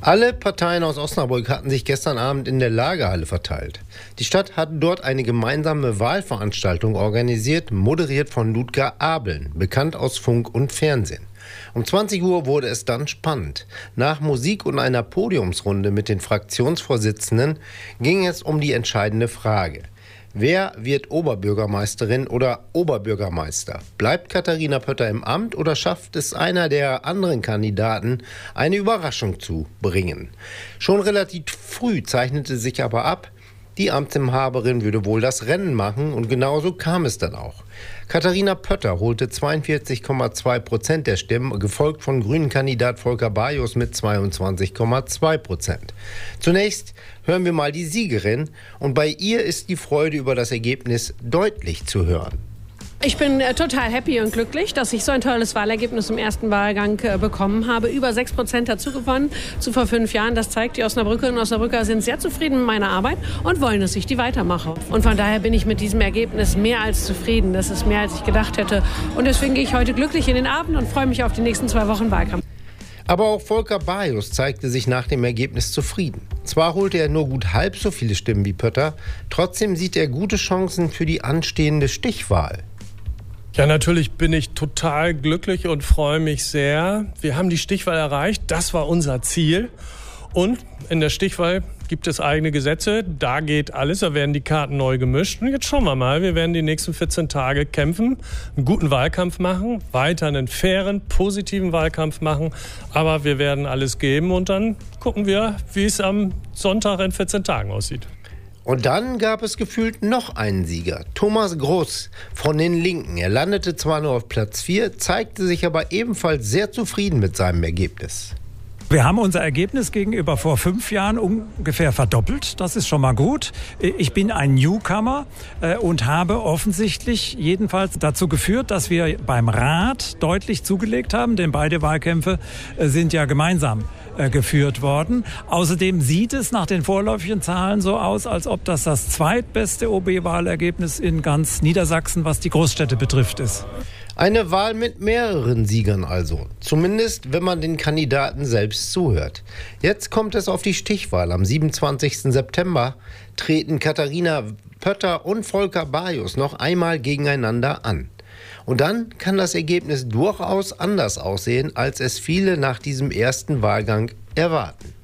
Alle Parteien aus Osnabrück hatten sich gestern Abend in der Lagerhalle verteilt. Die Stadt hat dort eine gemeinsame Wahlveranstaltung organisiert, moderiert von Ludger Abeln, bekannt aus Funk und Fernsehen. Um 20 Uhr wurde es dann spannend. Nach Musik und einer Podiumsrunde mit den Fraktionsvorsitzenden ging es um die entscheidende Frage: Wer wird Oberbürgermeisterin oder Oberbürgermeister? Bleibt Katharina Pötter im Amt oder schafft es einer der anderen Kandidaten, eine Überraschung zu bringen? Schon relativ früh zeichnete sich aber ab, die Amtsinhaberin würde wohl das Rennen machen, und genauso kam es dann auch. Katharina Pötter holte 42,2% der Stimmen, gefolgt von Grünen-Kandidat Volker Bajus mit 22,2%. Zunächst hören wir mal die Siegerin, und bei ihr ist die Freude über das Ergebnis deutlich zu hören. Ich bin total happy und glücklich, dass ich so ein tolles Wahlergebnis im ersten Wahlgang bekommen habe. Über 6% dazu gewonnen zu vor 5 Jahren. Das zeigt, die Osnabrückerinnen und Osnabrücker sind sehr zufrieden mit meiner Arbeit und wollen, dass ich die weitermache. Und von daher bin ich mit diesem Ergebnis mehr als zufrieden. Das ist mehr, als ich gedacht hätte. Und deswegen gehe ich heute glücklich in den Abend und freue mich auf die nächsten 2 Wochen Wahlkampf. Aber auch Volker Bajus zeigte sich nach dem Ergebnis zufrieden. Zwar holte er nur gut halb so viele Stimmen wie Pötter, trotzdem sieht er gute Chancen für die anstehende Stichwahl. Ja, natürlich bin ich total glücklich und freue mich sehr. Wir haben die Stichwahl erreicht, das war unser Ziel. Und in der Stichwahl gibt es eigene Gesetze, da geht alles, da werden die Karten neu gemischt. Und jetzt schauen wir mal, wir werden die nächsten 14 Tage kämpfen, einen guten Wahlkampf machen, weiter einen fairen, positiven Wahlkampf machen. Aber wir werden alles geben und dann gucken wir, wie es am Sonntag in 14 Tagen aussieht. Und dann gab es gefühlt noch einen Sieger, Thomas Groß von den Linken. Er landete zwar nur auf Platz 4, zeigte sich aber ebenfalls sehr zufrieden mit seinem Ergebnis. Wir haben unser Ergebnis gegenüber vor 5 Jahren ungefähr verdoppelt. Das ist schon mal gut. Ich bin ein Newcomer und habe offensichtlich jedenfalls dazu geführt, dass wir beim Rat deutlich zugelegt haben, denn beide Wahlkämpfe sind ja gemeinsam geführt worden. Außerdem sieht es nach den vorläufigen Zahlen so aus, als ob das zweitbeste OB-Wahlergebnis in ganz Niedersachsen, was die Großstädte betrifft, ist. Eine Wahl mit mehreren Siegern also. Zumindest, wenn man den Kandidaten selbst zuhört. Jetzt kommt es auf die Stichwahl. Am 27. September treten Katharina Pötter und Volker Bajus noch einmal gegeneinander an. Und dann kann das Ergebnis durchaus anders aussehen, als es viele nach diesem ersten Wahlgang erwarten.